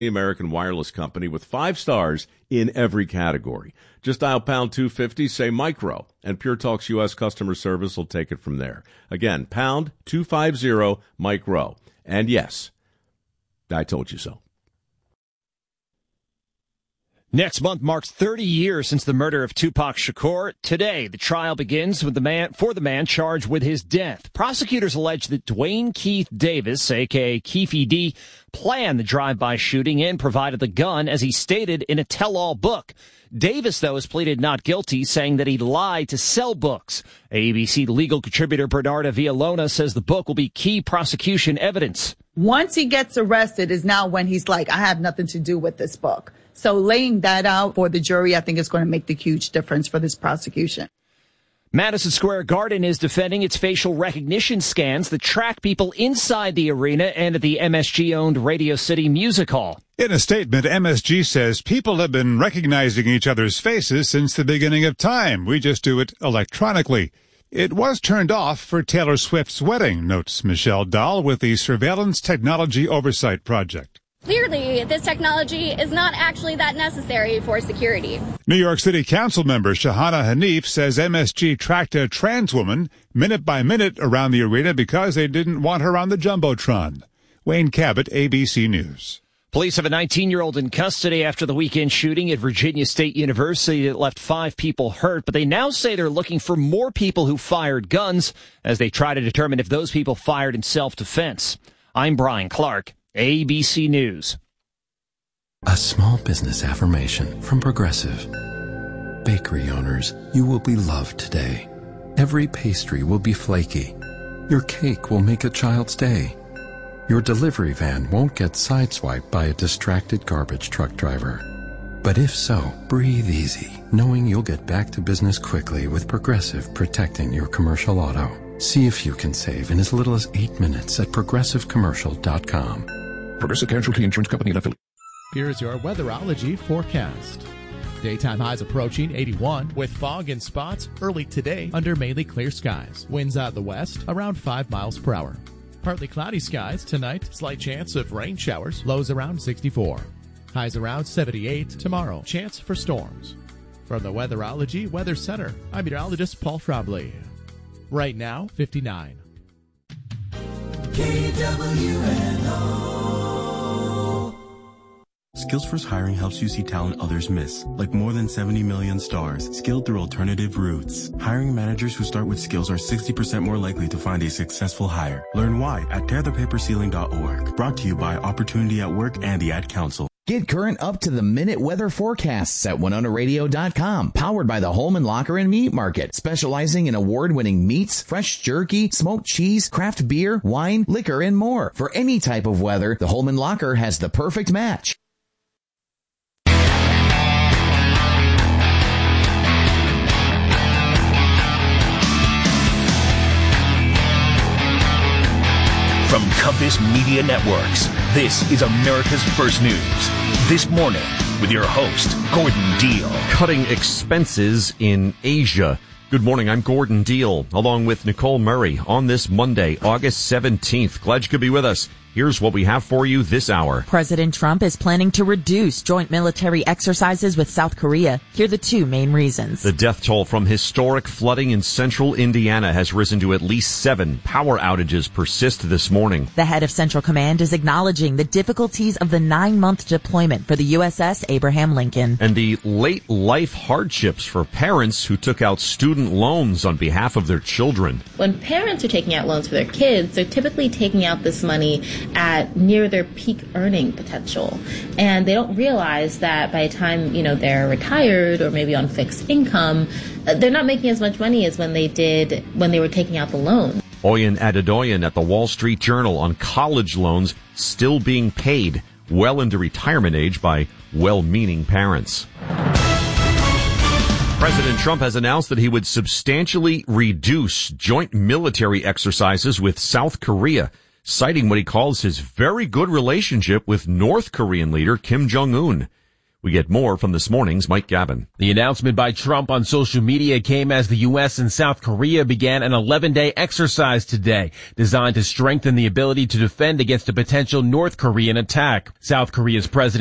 The American Wireless Company with 5 stars in every category. Just dial pound 250, say micro, and Pure Talk's U.S. customer service will take it from there. Again, pound 250 micro. And yes, I told you so. Next month marks 30 years since the murder of Tupac Shakur. Today, the trial begins with the man charged with his death. Prosecutors allege that Dwayne Keith Davis, a.k.a. Keefy D, planned the drive-by shooting and provided the gun, as he stated in a tell-all book. Davis, though, has pleaded not guilty, saying that he lied to sell books. ABC legal contributor Bernarda Villalona says the book will be key prosecution evidence. Once he gets arrested is now when he's like, I have nothing to do with this book. So laying that out for the jury, I think, is going to make the huge difference for this prosecution. Madison Square Garden is defending its facial recognition scans that track people inside the arena and at the MSG-owned Radio City Music Hall. In a statement, MSG says people have been recognizing each other's faces since the beginning of time. We just do it electronically. It was turned off for Taylor Swift's wedding, notes Michelle Dahl with the Surveillance Technology Oversight Project. Clearly, this technology is not actually that necessary for security. New York City Council member Shahana Hanif says MSG tracked a trans woman minute by minute around the arena because they didn't want her on the Jumbotron. Wayne Cabot, ABC News. Police have a 19-year-old in custody after the weekend shooting at Virginia State University that left 5 people hurt, but they now say they're looking for more people who fired guns as they try to determine if those people fired in self-defense. I'm Brian Clark, ABC News. A small business affirmation from Progressive. Bakery owners, you will be loved today. Every pastry will be flaky. Your cake will make a child's day. Your delivery van won't get sideswiped by a distracted garbage truck driver. But if so, breathe easy, knowing you'll get back to business quickly with Progressive protecting your commercial auto. See if you can save in as little as 8 minutes at progressivecommercial.com. Progressive Casualty Insurance Company and affiliates. Here's your weatherology forecast. Daytime highs approaching 81 with fog and spots early today under mainly clear skies. Winds out of the west around 5 miles per hour. Partly cloudy skies tonight, slight chance of rain showers, lows around 64. Highs around 78 tomorrow, chance for storms. From the Weatherology Weather Center, I'm meteorologist Paul Trombley. Right now, 59. KWNO. Skills First Hiring helps you see talent others miss, like more than 70 million stars, skilled through alternative routes. Hiring managers who start with skills are 60% more likely to find a successful hire. Learn why at tearthepaperceiling.org. Brought to you by Opportunity at Work and the Ad Council. Get current up-to-the-minute weather forecasts at WinonaRadio.com. Powered by the Holman Locker and Meat Market, specializing in award-winning meats, fresh jerky, smoked cheese, craft beer, wine, liquor, and more. For any type of weather, the Holman Locker has the perfect match. From Compass Media Networks, this is America's First News. This morning, with your host, Gordon Deal. Cutting expenses in Asia. Good morning, I'm Gordon Deal, along with Nicole Murray on this Monday, August 17th. Glad you could be with us. Here's what we have for you this hour. President Trump is planning to reduce joint military exercises with South Korea. Here are the 2 main reasons. The death toll from historic flooding in central Indiana has risen to at least 7. Power outages persist this morning. The head of Central Command is acknowledging the difficulties of the 9-month deployment for the USS Abraham Lincoln. And the late life hardships for parents who took out student loans on behalf of their children. When parents are taking out loans for their kids, they're typically taking out this money at near their peak earning potential. And they don't realize that by the time, they're retired or maybe on fixed income, they're not making as much money as when they did when they were taking out the loan. Oyen Adedoyan at the Wall Street Journal on college loans still being paid well into retirement age by well-meaning parents. President Trump has announced that he would substantially reduce joint military exercises with South Korea, citing what he calls his very good relationship with North Korean leader Kim Jong-un. We get more from this morning's Mike Gavin. The announcement by Trump on social media came as the U.S. and South Korea began an 11-day exercise today designed to strengthen the ability to defend against a potential North Korean attack. South Korea's president